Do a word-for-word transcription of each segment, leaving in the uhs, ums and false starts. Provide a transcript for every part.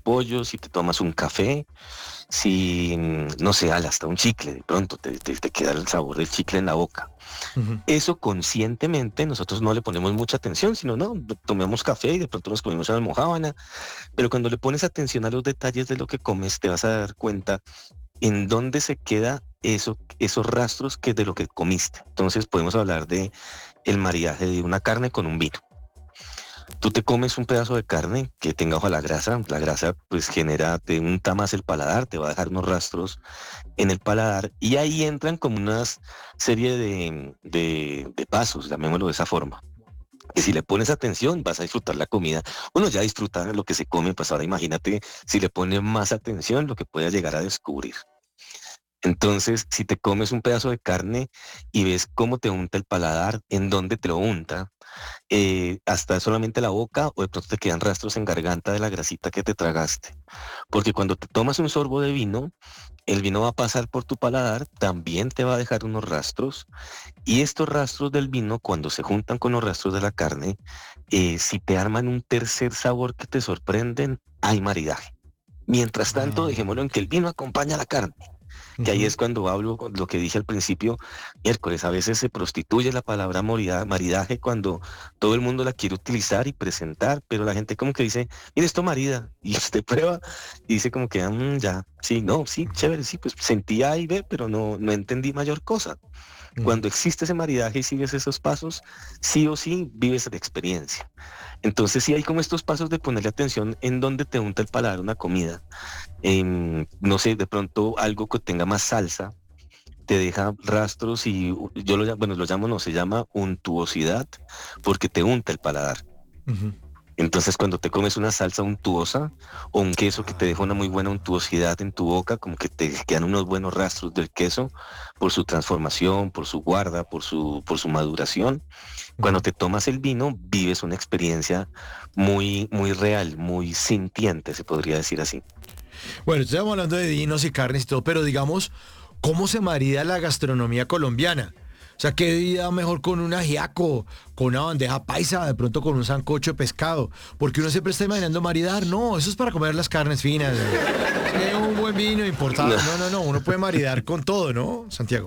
pollo, si te tomas un café, si, mm, no sé, al- hasta un chicle, de pronto te, te, te queda el sabor del chicle en la boca. Ujú. Eso conscientemente nosotros no le ponemos mucha atención, sino no, tomemos café y de pronto nos comemos una almojábana, pero cuando le pones atención a los detalles de lo que comes, te vas a dar cuenta en dónde se queda eso, esos rastros que de lo que comiste. Entonces podemos hablar de el maridaje de una carne con un vino. Tú te comes un pedazo de carne que tenga ojalá grasa, la grasa pues genera, te unta más el paladar, te va a dejar unos rastros en el paladar y ahí entran como una serie de, de, de pasos, llamémoslo de esa forma. Que si le pones atención vas a disfrutar la comida. Uno ya disfruta lo que se come, pues ahora imagínate si le pones más atención lo que puedas llegar a descubrir. Entonces, si te comes un pedazo de carne y ves cómo te unta el paladar, en dónde te lo unta, eh, hasta solamente la boca o de pronto te quedan rastros en garganta de la grasita que te tragaste. Porque cuando te tomas un sorbo de vino, el vino va a pasar por tu paladar, también te va a dejar unos rastros y estos rastros del vino, cuando se juntan con los rastros de la carne, eh, si te arman un tercer sabor que te sorprenden, hay maridaje. Mientras tanto, Ah, dejémoslo en ok. que el vino acompaña a la carne, que ahí Ujú. es cuando hablo con lo que dije al principio, miércoles, a veces se prostituye la palabra morida- maridaje cuando todo el mundo la quiere utilizar y presentar, pero la gente como que dice, mire, esto marida, y usted prueba y dice como que, "Mm, ya, sí, no, sí, Ujú. chévere, sí, pues sentí A y B, pero no, no entendí mayor cosa. Ujú. Cuando existe ese maridaje y sigues esos pasos, sí o sí vives la experiencia. Entonces sí hay como estos pasos de ponerle atención en dónde te unta el paladar una comida. Em, no sé, de pronto algo que tenga más salsa te deja rastros y u- yo lo, llam- bueno, lo llamo, no, se llama untuosidad porque te unta el paladar. Ujú. Entonces, cuando te comes una salsa untuosa o un queso que te deja una muy buena Ah, untuosidad en tu boca, como que te quedan unos buenos rastros del queso por su transformación, por su guarda, por su, por su maduración. Cuando ujú. te tomas el vino, vives una experiencia muy, muy real, muy sintiente, se podría decir así. Bueno, estamos hablando de vinos y carnes y todo, pero digamos, ¿cómo se marida la gastronomía colombiana? O sea, ¿qué día mejor con un ajiaco, con una bandeja paisa, de pronto con un sancocho de pescado? Porque uno siempre está imaginando maridar. No, eso es para comer las carnes finas. eh. Es que un buen vino importado. No, no, no, uno puede maridar con todo, ¿no, Santiago?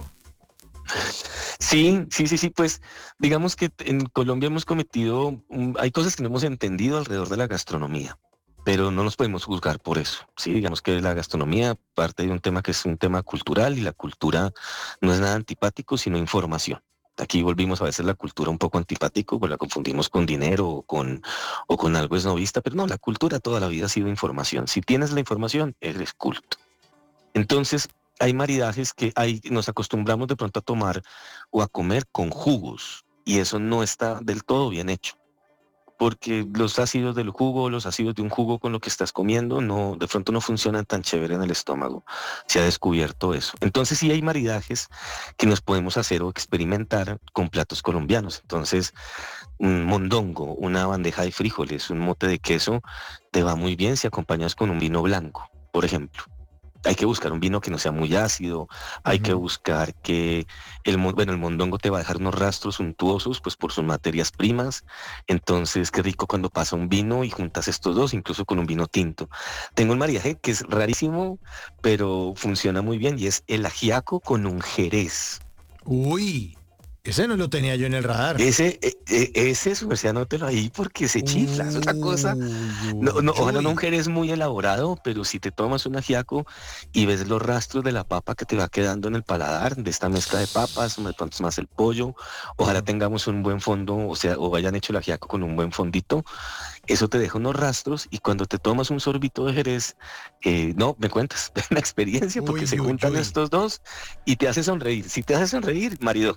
Sí, sí, sí, sí, pues digamos que en Colombia hemos cometido, un- hay cosas que no hemos entendido alrededor de la gastronomía, pero no nos podemos juzgar por eso. Sí, digamos que la gastronomía parte de un tema que es un tema cultural y la cultura no es nada antipático, sino información. Aquí volvimos a veces la cultura un poco antipático, pues la confundimos con dinero o con, o con algo esnovista, pero no, la cultura toda la vida ha sido información. Si tienes la información, eres culto. Entonces, hay maridajes que hay, nos acostumbramos de pronto a tomar o a comer con jugos, y eso no está del todo bien hecho, porque los ácidos del jugo, los ácidos de un jugo con lo que estás comiendo, no, de pronto no funcionan tan chévere en el estómago. Se ha descubierto eso. Entonces, sí hay maridajes que nos podemos hacer o experimentar con platos colombianos. Entonces, un mondongo, una bandeja de frijoles, un mote de queso, te va muy bien si acompañas con un vino blanco, por ejemplo. Hay que buscar un vino que no sea muy ácido, hay que Ujú. buscar que el, mon- bueno, el mondongo te va a dejar unos rastros suntuosos, pues por sus materias primas. Entonces, qué rico cuando pasa un vino y juntas estos dos, incluso con un vino tinto. Tengo un maridaje que es rarísimo, pero funciona muy bien y es el ajiaco con un jerez. Uy, ese no lo tenía yo en el radar. Ese, e- e- ese, su merced, anótelo ahí porque se chifla, es una cosa. Uy, No, uy, no, ojalá no un uy. jerez muy elaborado, pero si te tomas un ajiaco y ves los rastros de la papa que te va quedando en el paladar, de esta mezcla de papas, de pronto más el pollo, ojalá Ujú. tengamos un buen fondo, o sea, o hayan hecho el ajiaco con un buen fondito, eso te deja unos rastros y cuando te tomas un sorbito de jerez, eh, no, me cuentas, de una experiencia porque Uy, se uy, juntan uy. estos dos y te hace sonreír. Si te hace sonreír, marido.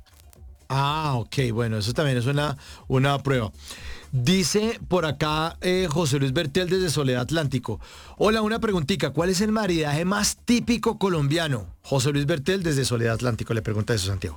Ah, ok, bueno, eso también es una, una prueba. Dice por acá eh, José Luis Bertel desde Soledad Atlántico. Hola, una preguntita. ¿Cuál es el maridaje más típico colombiano? José Luis Bertel desde Soledad Atlántico le pregunta eso a Santiago.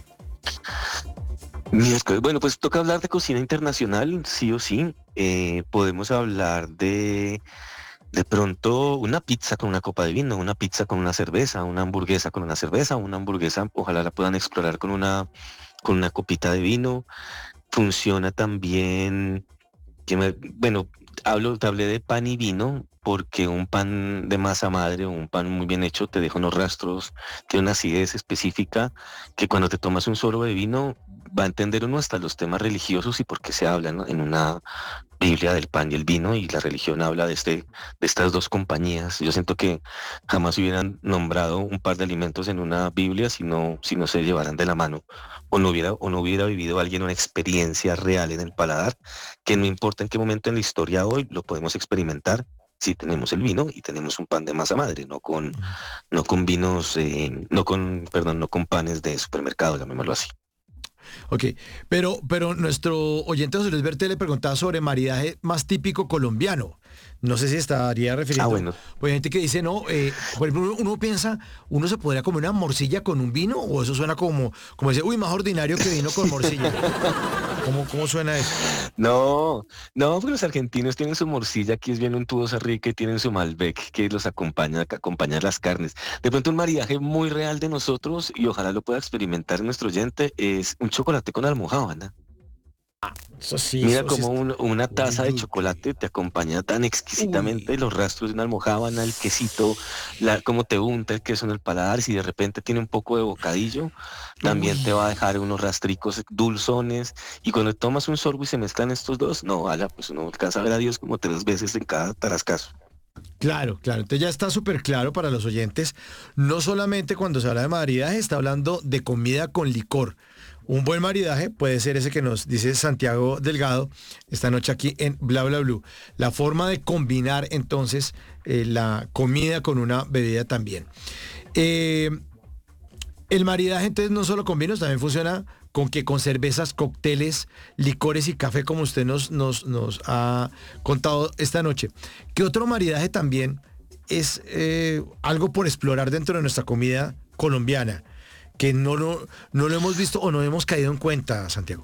Miércoles. Bueno, pues toca hablar de cocina internacional, sí o sí. Eh, podemos hablar de de pronto una pizza con una copa de vino, una pizza con una cerveza, una hamburguesa con una cerveza, una hamburguesa, ojalá la puedan explorar con una, con una copita de vino. Funciona también que me, bueno, hablo, te hablé de pan y vino porque un pan de masa madre o un pan muy bien hecho te deja unos rastros, tiene una acidez específica que cuando te tomas un sorbo de vino va a entender uno hasta los temas religiosos y por qué se hablan, ¿no? En una Biblia del pan y el vino y la religión habla de este, de estas dos compañías. Yo siento que jamás hubieran nombrado un par de alimentos en una Biblia si no, si no se llevaran de la mano o no hubiera, o no hubiera vivido alguien una experiencia real en el paladar, que no importa en qué momento en la historia hoy lo podemos experimentar si tenemos el vino y tenemos un pan de masa madre, no con, no con vinos, eh, no con, perdón, no con panes de supermercado, llamémoslo así. Ok, pero, pero nuestro oyente José Luis Bertel le preguntaba sobre maridaje más típico colombiano. No sé si estaría refiriendo. Ah, bueno. Pues hay gente que dice, no, eh, por ejemplo, uno, uno piensa, uno se podría comer una morcilla con un vino, o eso suena como, como dice, uy, más ordinario que vino con morcilla. ¿Cómo, cómo suena eso? No, no, porque los argentinos tienen su morcilla, aquí es bien untuosa rica y tienen su Malbec que los acompaña, que acompaña las carnes. De pronto un maridaje muy real de nosotros y ojalá lo pueda experimentar nuestro oyente es un chocolate con almojábana. Eso sí, Mira eso sí como está- un- una Uy, taza de uy, chocolate te acompaña tan exquisitamente uy. los rastros de una almojábana, el quesito, la, cómo te unta el queso en el paladar. Si de repente tiene un poco de bocadillo, también te va a Uy. dejar unos rastricos dulzones. Y cuando tomas un sorbo y se mezclan estos dos, no, ala, pues uno alcanza a ver a Dios como tres veces en cada tarascazo. Claro, claro. Entonces ya está súper claro para los oyentes. No solamente cuando se habla de maridaje, está hablando de comida con licor. Un buen maridaje puede ser ese que nos dice Santiago Delgado esta noche aquí en Bla Bla Blue. La forma de combinar entonces eh, la comida con una bebida también. Eh, el maridaje entonces no solo con vinos, también funciona con que con cervezas, cócteles, licores y café, como usted nos, nos, nos ha contado esta noche. ¿Qué otro maridaje también es eh, algo por explorar dentro de nuestra comida colombiana? Que no, no, no lo hemos visto o no hemos caído en cuenta, Santiago.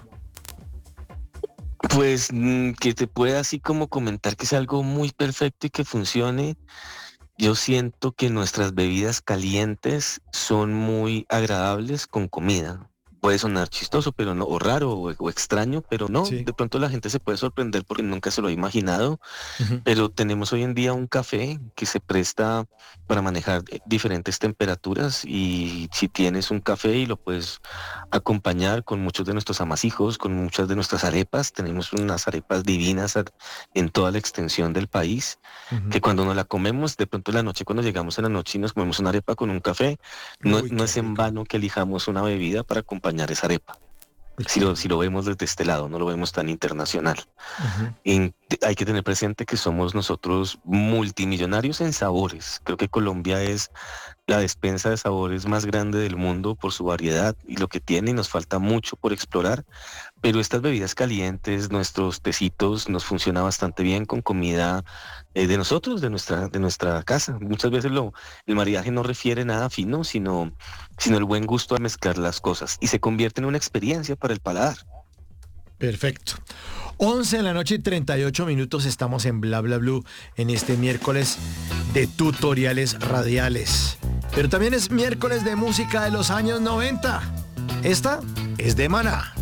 Pues mm, que te pueda así como comentar que es algo muy perfecto y que funcione. Yo siento que nuestras bebidas calientes son muy agradables con comida. Puede sonar chistoso, pero no, o raro, o, o extraño, pero no. Sí. De pronto la gente se puede sorprender porque nunca se lo ha imaginado. Ujú. Pero tenemos hoy en día un café que se presta para manejar eh, diferentes temperaturas y si tienes un café y lo puedes acompañar con muchos de nuestros amasijos, con muchas de nuestras arepas, tenemos unas arepas divinas a- en toda la extensión del país, Ujú. que cuando nos la comemos, de pronto en la noche, cuando llegamos en la noche y nos comemos una arepa con un café, no, Uy, no qué es en rico. vano que elijamos una bebida para acompañar esa arepa. Uy, Si qué lo, si lo rico. vemos desde este lado, no lo vemos tan internacional. Ujú. En- te- hay que tener presente que somos nosotros multimillonarios en sabores. Creo que Colombia es la despensa de sabores más grande del mundo por su variedad y lo que tiene y nos falta mucho por explorar. Pero estas bebidas calientes, nuestros tecitos, nos funciona bastante bien con comida eh, de nosotros, de nuestra, de nuestra casa. Muchas veces lo, el maridaje no refiere nada fino, sino, sino el buen gusto a mezclar las cosas y se convierte en una experiencia para el paladar. Perfecto. once de la noche y treinta y ocho minutos estamos en Bla Bla Blue en este miércoles de tutoriales radiales. Pero también es miércoles de música de los años noventa. Esta es de Maná.